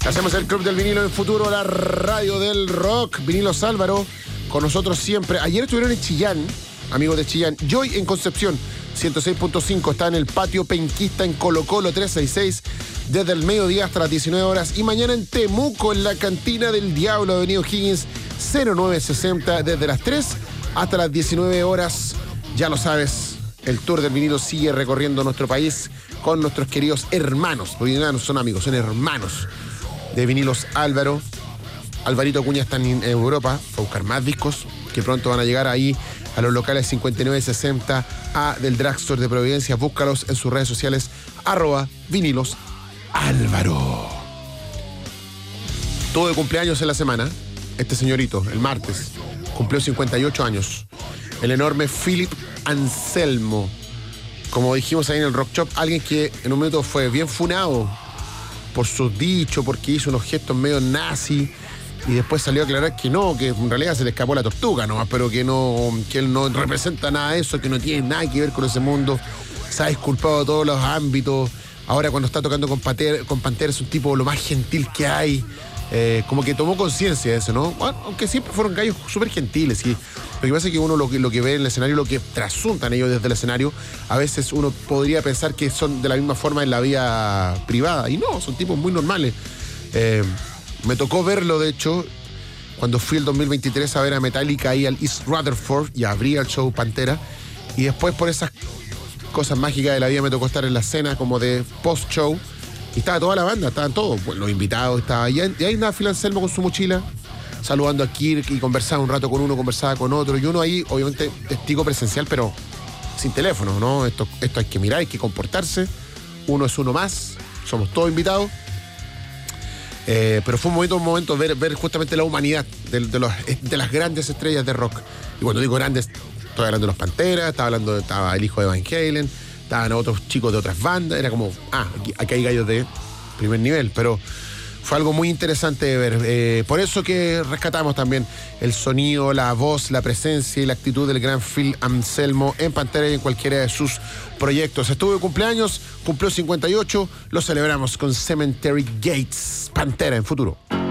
Hacemos el Club del Vinilo en Futuro, la radio del rock. Vinilos Álvaro, con nosotros siempre. Ayer estuvieron en Chillán, amigos de Chillán. Joy en Concepción, 106.5. Está en el patio penquista en Colo Colo 366, desde el mediodía hasta las 19 horas. Y mañana en Temuco, en la Cantina del Diablo, Avenida O'Higgins, 0960, desde las 3 hasta las 19 horas. Ya lo sabes, el Tour del Vinilo sigue recorriendo nuestro país con nuestros queridos hermanos. Porque no son amigos, son hermanos de Vinilos Álvaro. Alvarito Acuña está en Europa, fue a buscar más discos que pronto van a llegar ahí a los locales 5960 A del Drugstore de Providencia. Búscalos en sus redes sociales, @Vinilos Álvaro. Tuvo de cumpleaños en la semana este señorito, el martes, cumplió 58 años. El enorme Philip Anselmo, como dijimos ahí en el Rock Shop, alguien que en un momento fue bien funado por sus dichos, porque hizo unos gestos medio nazi, y después salió a aclarar que no, que en realidad se le escapó la tortuga nomás, pero que él no representa nada de eso, que no tiene nada que ver con ese mundo. Se ha disculpado de todos los ámbitos. Ahora cuando está tocando con Pantera es un tipo lo más gentil que hay. Como que tomó conciencia de eso, ¿no? Bueno, aunque siempre fueron gallos súper gentiles. Y lo que pasa es que uno lo que ve en el escenario, lo que trasuntan ellos desde el escenario, a veces uno podría pensar que son de la misma forma en la vida privada. Y no, son tipos muy normales. Me tocó verlo, de hecho, cuando fui el 2023 a ver a Metallica ahí al East Rutherford y abría el show Pantera. Y después, por esas cosas mágicas de la vida, me tocó estar en la escena como de post-show. Y estaba toda la banda, estaban todos, pues, los invitados, estaba ahí. Y ahí andaba Phil Anselmo con su mochila, saludando a Kirk, y conversaba un rato con uno, conversaba con otro. Y uno ahí, obviamente, testigo presencial, pero sin teléfono, ¿no? Esto hay que mirar, hay que comportarse. Uno es uno más, somos todos invitados. Pero fue un momento ver justamente la humanidad de las grandes estrellas de rock. Y cuando digo grandes, estoy hablando de los Panteras, estaba el hijo de Van Halen, estaban otros chicos de otras bandas. Era como, aquí hay gallos de primer nivel. Pero fue algo muy interesante de ver. Por eso que rescatamos también el sonido, la voz, la presencia y la actitud del gran Phil Anselmo en Pantera y en cualquiera de sus proyectos. Estuvo de cumpleaños, cumplió 58, lo celebramos con Cemetery Gates. Pantera en Futuro.